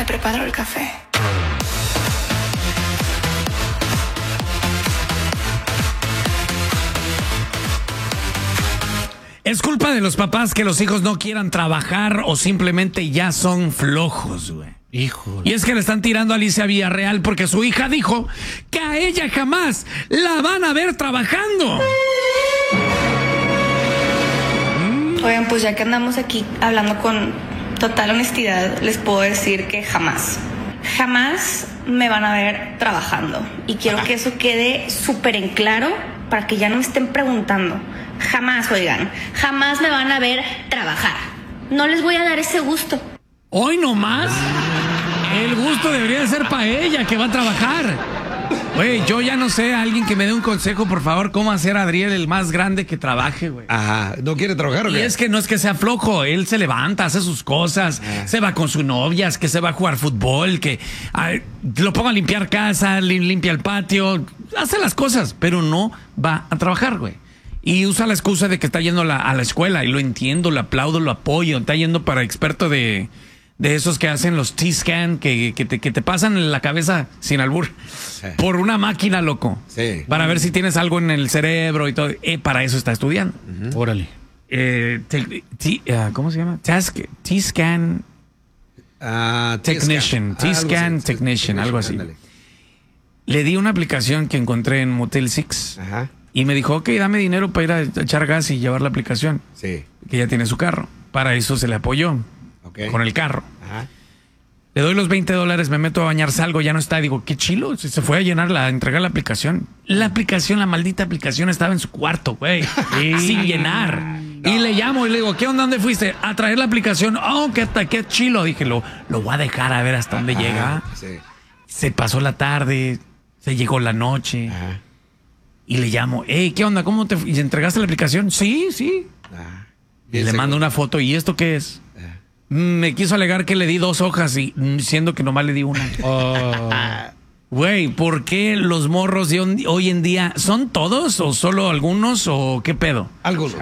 me preparo el café. Es culpa de los papás que los hijos no quieran trabajar o simplemente ya son flojos, güey. Hijo. Y es que le están tirando a Alicia Villarreal porque su hija dijo que a ella jamás la van a ver trabajando. Oigan, pues ya que andamos aquí hablando con total honestidad, les puedo decir que jamás me van a ver trabajando. Y quiero que eso quede súper en claro para que ya no me estén preguntando. Jamás, oigan, jamás me van a ver trabajar. No les voy a dar ese gusto. Hoy nomás, el gusto debería ser para ella que va a trabajar. Güey, yo ya no sé, alguien que me dé un consejo, por favor, cómo hacer a Adriel el más grande que trabaje, güey. Ajá, ¿no quiere trabajar o qué? Y es que no es que sea flojo, él se levanta, hace sus cosas, se va con sus novias, que se va a jugar fútbol, que lo ponga a limpiar casa, limpia el patio, hace las cosas, pero no va a trabajar, güey. Y usa la excusa de que está yendo a la escuela, y lo entiendo, lo aplaudo, lo apoyo, está yendo para experto de esos que hacen los T-scan, que te pasan en la cabeza sin albur, por una máquina, loco. Sí. Para ver si tienes algo en el cerebro y todo. Para eso está estudiando. Órale. ¿Cómo se llama? T-scan technician. T-scan technician, algo así. Ándale. Le di una aplicación que encontré en Motel 6. Ajá. Y me dijo, ok, dame dinero para ir a echar gas y llevar la aplicación. Sí. Que ya tiene su carro. Para eso se le apoyó. Okay. Con el carro. Ajá. Le doy los $20, me meto a bañar, salgo, ya no está. Digo, qué chilo, se fue a entregar la aplicación. La maldita aplicación estaba en su cuarto, güey. Sin llenar. No. Y le llamo y le digo, ¿qué onda? ¿Dónde fuiste? A traer la aplicación. Oh, qué chilo. Dije, lo voy a dejar a ver hasta dónde llega. Sí. Se pasó la tarde, se llegó la noche. Ajá. Y le llamo, hey, ¿qué onda? ¿Cómo te entregaste la aplicación? Sí. Y le mando una foto. ¿Y esto qué es? Me quiso alegar que le di 2 hojas y siendo que nomás le di una. Güey, ¿por qué los morros de hoy en día son todos o solo algunos o qué pedo? Algunos.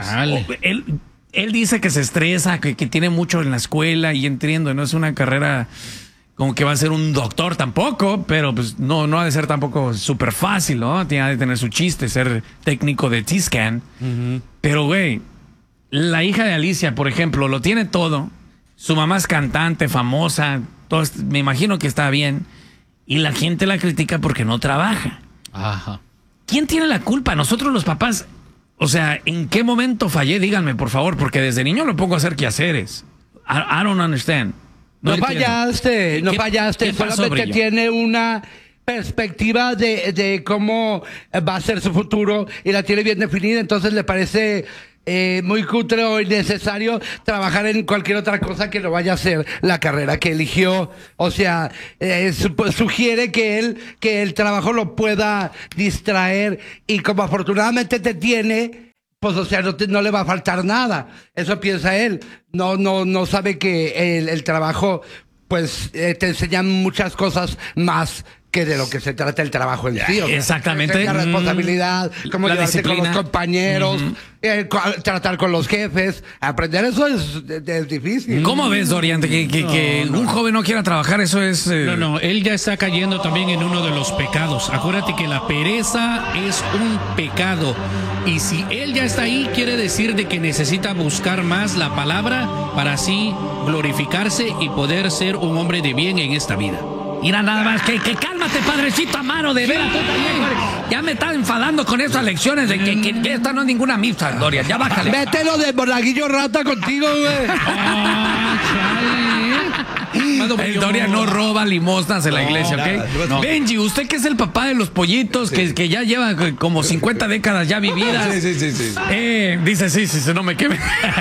Él dice que se estresa, que tiene mucho en la escuela y entiendo, no es una carrera como que va a ser un doctor tampoco, pero pues no ha de ser tampoco súper fácil, ¿no? Tiene de tener su chiste, ser técnico de T-scan. Pero, güey, la hija de Alicia, por ejemplo, lo tiene todo. Su mamá es cantante, famosa, todo, me imagino que está bien. Y la gente la critica porque no trabaja. Ajá. ¿Quién tiene la culpa? Nosotros los papás. O sea, ¿en qué momento fallé? Díganme, por favor, porque desde niño lo pongo a hacer quehaceres. I don't understand. No fallaste. ¿Qué pasó, solamente Brillo? tiene una perspectiva de cómo va a ser su futuro y la tiene bien definida, entonces le parece muy cutre o innecesario trabajar en cualquier otra cosa que no vaya a ser la carrera que eligió. O sea, sugiere que el trabajo lo pueda distraer y como afortunadamente te tiene, pues o sea, no le va a faltar nada. Eso piensa él. No sabe que el trabajo pues te enseña muchas cosas más que de lo que se trata el trabajo en sí. Exactamente. La responsabilidad, cómo la llevarse disciplina con los compañeros, tratar con los jefes. Aprender eso es difícil. ¿Cómo ves, Dorian? Que un joven no quiera trabajar, eso es... No, él ya está cayendo también en uno de los pecados. Acuérdate que la pereza es un pecado. Y si él ya está ahí, quiere decir de que necesita buscar más la palabra para así glorificarse y poder ser un hombre de bien en esta vida. Mira, nada más, que cálmate, padrecito Amaro, de veras, tú también, ya me estás enfadando con estas lecciones de que esta no es ninguna misa, Dorian, ya bájale. Mételo de monaguillo rata contigo, güey. El Dorian no roba limosnas en la iglesia, ¿ok? No. Benji, usted que es el papá de los pollitos, que ya lleva como 50 décadas ya vividas. Sí. Dice, sí, no me queme.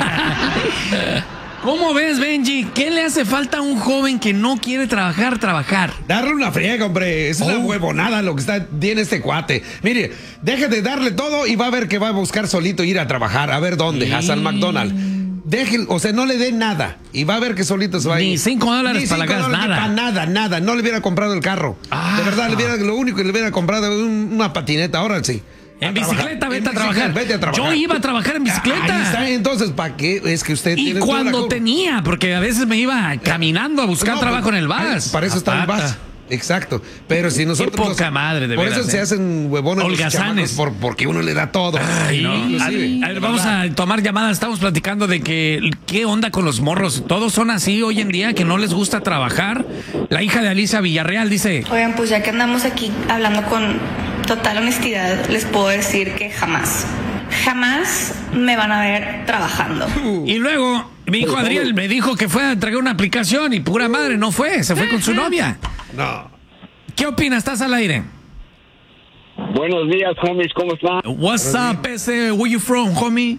¿Cómo ves, Benji? ¿Qué le hace falta a un joven que no quiere trabajar? Darle una friega, hombre. Es una huevonada lo que tiene este cuate. Mire, deje de darle todo y va a ver que va a buscar solito ir a trabajar. A ver dónde, a San McDonald's. O sea, no le dé nada. Y va a ver que solito se va a ir. Ni $5 para la gas, nada. No le hubiera comprado el carro. De verdad, lo único que le hubiera comprado es una patineta. Ahora sí. En bicicleta, vete a trabajar. Vete a trabajar. Yo iba a trabajar en bicicleta. Ahí está, entonces, ¿para qué? Es que usted Y tiene cuando tenía, porque a veces me iba caminando a buscar trabajo en el VAS. Para eso está el VAS. Exacto. Pero si nosotros. Qué poca madre, de por veras. Por eso se hacen huevones holgazanes. Porque uno le da todo. Ay, no. Inclusive. A ver, vamos a tomar llamadas. Estamos platicando de que qué onda con los morros. Todos son así hoy en día, que no les gusta trabajar. La hija de Alicia Villarreal dice: Oigan, pues ya que andamos aquí hablando con total honestidad, les puedo decir que jamás me van a ver trabajando. Y luego mi hijo Adriel me dijo que fue a entregar una aplicación y pura madre, no fue, se fue con su novia. No. ¿Qué opinas? ¿Estás al aire? Buenos días, homies, ¿cómo están? What's up, where you from, homie?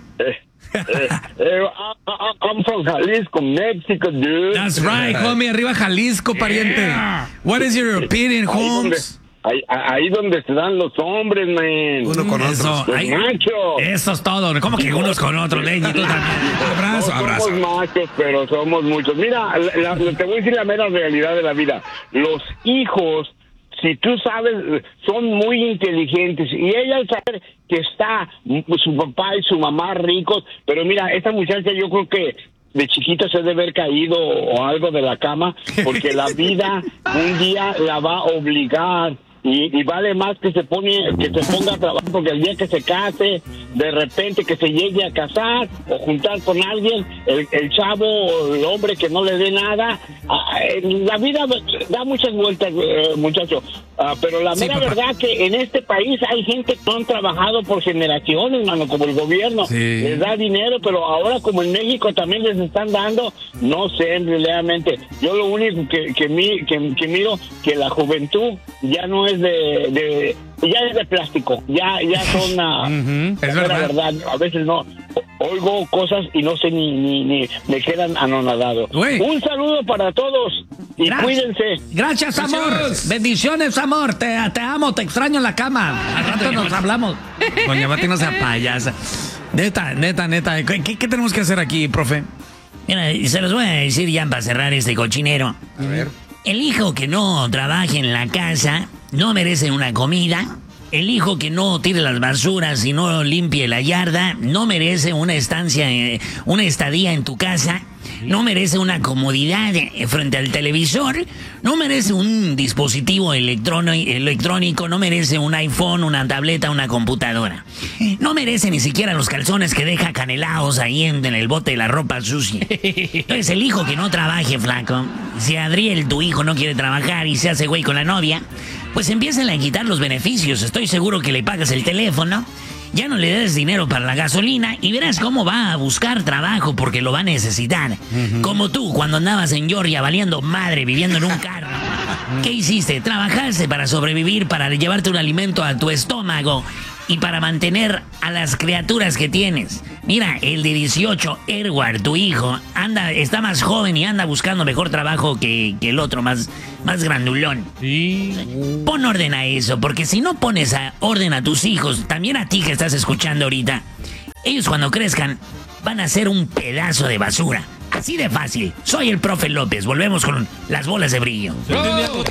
I'm from Jalisco, Mexico, dude. That's right, homie, arriba Jalisco, pariente. What is your opinion, Holmes? Ahí donde se dan los hombres, man. Uno con Eso, otro. Los machos. Eso es todo. ¿Cómo que unos con otros, Lenny? Tú también. Abrazo, No abrazo. somos machos, pero somos muchos. Mira, te voy a decir la mera realidad de la vida. Los hijos, si tú sabes, son muy inteligentes. Y ella al saber que está su papá y su mamá ricos, pero mira, esta muchacha yo creo que de chiquita se debe haber caído o algo de la cama, porque la vida un día la va a obligar. Y vale más que se ponga a trabajar, porque el día que se case, de repente que se llegue a casar o juntar con alguien, el chavo o el hombre que no le dé nada, la vida da muchas vueltas, muchachos. Pero la mera verdad que en este país hay gente que no han trabajado por generaciones, mano, como el gobierno les da dinero, pero ahora como en México también les están dando, no sé, realmente. Yo lo único que miro que la juventud ya no es ya es de plástico, ya son es verdad. A veces no oigo cosas y no sé ni me quedan anonadados. Un saludo para todos y cuídense. Gracias, amor. Bendiciones, amor. Te amo, te extraño en la cama. Al rato nos hablamos. Doña Mati, no sea payasa. Neta. ¿Qué tenemos que hacer aquí, profe? Mira, se los voy a decir ya para cerrar este cochinero. A ver. El hijo que no trabaje en la casa no merece una comida. El hijo que no tire las basuras y no limpie la yarda no merece una estadía en tu casa. No merece una comodidad frente al televisor. No merece un dispositivo electrónico. No merece un iPhone, una tableta, una computadora. No merece ni siquiera los calzones que deja canelados ahí en el bote de la ropa sucia. Entonces el hijo que no trabaje, flaco. Si Adriel, tu hijo, no quiere trabajar y se hace güey con la novia, pues empiezan a quitar los beneficios. Estoy seguro que le pagas el teléfono, ya no le des dinero para la gasolina y verás cómo va a buscar trabajo porque lo va a necesitar. Como tú, cuando andabas en Georgia valiendo madre, viviendo en un carro. ¿Qué hiciste? Trabajaste para sobrevivir, para llevarte un alimento a tu estómago y para mantener a las criaturas que tienes. Mira, el de 18, Edward, tu hijo, está más joven y anda buscando mejor trabajo que el otro, más grandulón. Sí. Pon orden a eso, porque si no pones orden a tus hijos, también a ti que estás escuchando ahorita, ellos cuando crezcan van a ser un pedazo de basura. Así de fácil. Soy el profe López. Volvemos con las bolas de brillo.